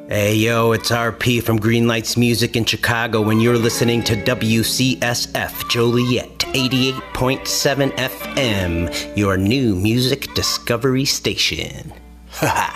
Hey yo, it's RP from Greenlights Music in Chicago, and you're listening to WCSF Joliet 88.7 FM, your new music discovery station. Ha